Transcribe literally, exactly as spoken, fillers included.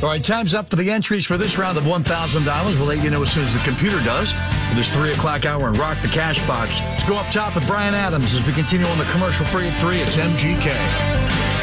All right, time's up for the entries for this round of one thousand dollars. We'll let you know as soon as the computer does. For this three o'clock hour and Rock the Cash Box. Let's go up top with Brian Adams as we continue on the commercial free at three. It's M G K.